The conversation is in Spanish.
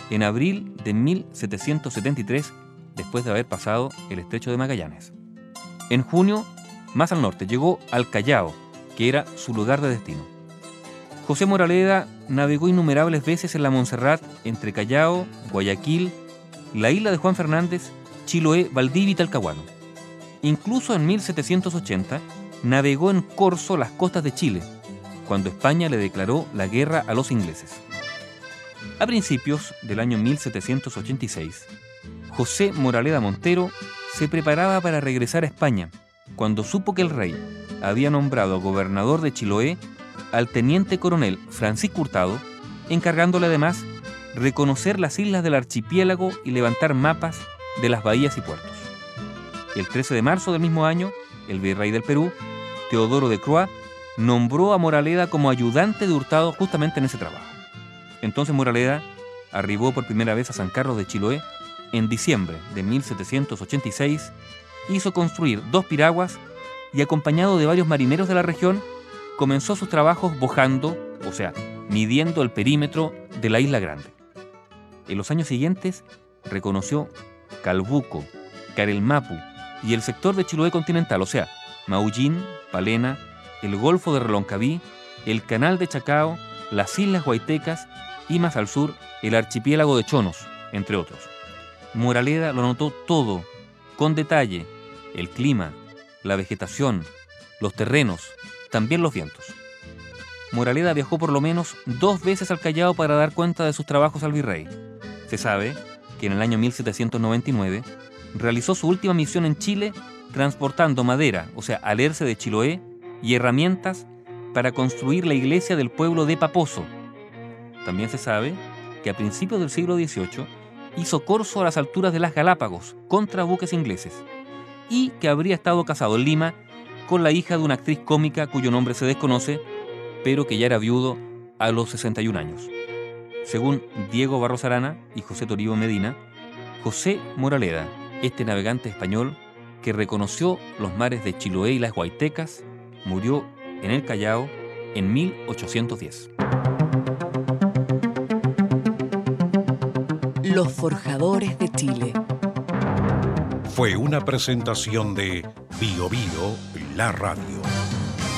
en abril de 1773, después de haber pasado el estrecho de Magallanes. En junio, más al norte, llegó al Callao, que era su lugar de destino. José Moraleda navegó innumerables veces en la Montserrat entre Callao, Guayaquil, la isla de Juan Fernández, Chiloé, Valdivia y Talcahuano. Incluso en 1780 navegó en corso las costas de Chile, cuando España le declaró la guerra a los ingleses. A principios del año 1786, José Moraleda Montero se preparaba para regresar a España, cuando supo que el rey había nombrado gobernador de Chiloé al teniente coronel Francisco Hurtado, encargándole además reconocer las islas del archipiélago y levantar mapas de las bahías y puertos. El 13 de marzo del mismo año, el virrey del Perú, Teodoro de Croix, nombró a Moraleda como ayudante de Hurtado justamente en ese trabajo. Entonces Moraleda arribó por primera vez a San Carlos de Chiloé en diciembre de 1786, hizo construir 2 piraguas y, acompañado de varios marineros de la región, comenzó sus trabajos bojando, o sea, midiendo el perímetro de la Isla Grande. En los años siguientes reconoció Calbuco, Carelmapu y el sector de Chiloé continental, o sea, Maullín, Palena, el Golfo de Reloncaví, el Canal de Chacao, las Islas Guaitecas y más al sur el archipiélago de Chonos, entre otros. Moraleda lo anotó todo, con detalle: el clima, la vegetación, los terrenos, también los vientos. Moraleda viajó por lo menos 2 veces al Callao para dar cuenta de sus trabajos al virrey. Se sabe que en el año 1799 realizó su última misión en Chile transportando madera, o sea, alerce de Chiloé, y herramientas para construir la iglesia del pueblo de Paposo. También se sabe que a principios del siglo XVIII hizo corso a las alturas de las Galápagos contra buques ingleses y que habría estado casado en Lima con la hija de una actriz cómica cuyo nombre se desconoce, pero que ya era viudo a los 61 años. Según Diego Barros Arana y José Toribio Medina, José Moraleda, este navegante español que reconoció los mares de Chiloé y las Guaitecas, murió en el Callao en 1810. Los Forjadores de Chile. Fue una presentación de Bio Bio, la radio.